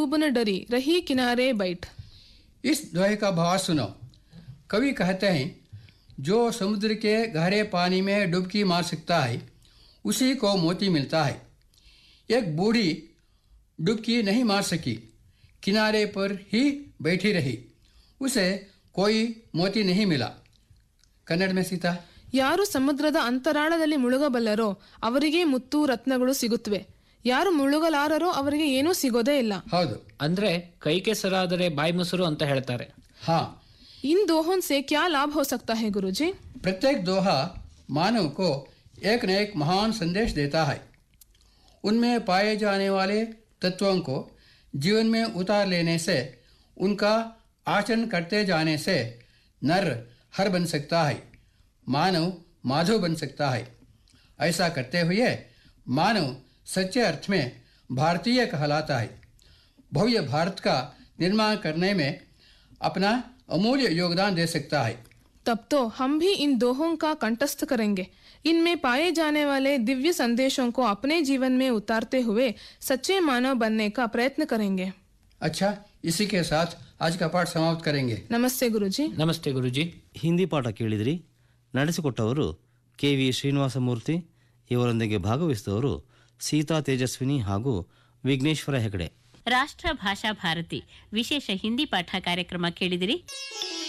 डूब न डरी रही किनारे बैठ। इस दोहे का भाव सुनो। कवि कहते हैं, जो समुद्र के गहरे पानी में डुबकी मार सकता है उसी को मोती मिलता है। एक बूढ़ी डुबकी नहीं मार सकी, किनारे पर ही बैठी रही, उसे कोई मोती नहीं मिला। कन्नड़ में सीता, ಯಾರು ಸಮುದ್ರದ ಅಂತರಾಳದಲ್ಲಿ ಮುಳುಗಬಲ್ಲರೋ ಅವರಿಗೆ ಮುತ್ತು ರತ್ನಗಳು ಸಿಗುತ್ತವೆ, ಯಾರು ಮುಳುಗಲಾರರೋ ಅವರಿಗೆ ಏನೂ ಸಿಗೋದೇ ಇಲ್ಲ. ಹೌದು, ಅಂದ್ರೆ ಕೈ ಕೆಸರಾದರೆ ಬಾಯಿ ಮೊಸರು ಅಂತ ಹೇಳ್ತಾರೆ. हाँ, इन दोहों से क्या लाभ हो सकता है गुरुजी? प्रत्येक दोहा मानव को एक न एक महान संदेश देता है। उनमें पाए जाने वाले तत्वों को जीवन में उतार लेने से, उनका आचरण करते जाने से नर हर बन सकता है, मानव माधव बन सकता है। ऐसा करते हुए मानव सच्चे अर्थ में भारतीय कहलाता है, भव्य भारत का निर्माण करने में अपना अमूल्य योगदान दे सकता है। तब तो हम भी इन दोहों का कंठस्थ करेंगे, इनमें पाए जाने वाले दिव्य संदेशों को अपने जीवन में उतारते हुए सच्चे मानव बनने का प्रयत्न करेंगे. अच्छा, इसी के साथ आज का पाठ समाप्त करेंगे. नमस्ते गुरुजी. ನಮಸ್ತೆ ಗುರುಜಿ. ಹಿಂದಿ ಪಾಠ ಕೇಳಿದಿರಿ. ನಡೆಸಿಕೊಟ್ಟವರು KV ಶ್ರೀನಿವಾಸಮೂರ್ತಿ. ಇವರೊಂದಿಗೆ ಭಾಗವಹಿಸಿದವರು ಸೀತಾ ತೇಜಸ್ವಿನಿ ಹಾಗೂ ವಿಘ್ನೇಶ್ವರ ಹೆಗಡೆ. ರಾಷ್ಟ್ರ ಭಾಷಾ ಭಾರತಿ ವಿಶೇಷ ಹಿಂದಿ ಪಾಠ ಕಾರ್ಯಕ್ರಮ ಕೇಳಿದಿರಿ.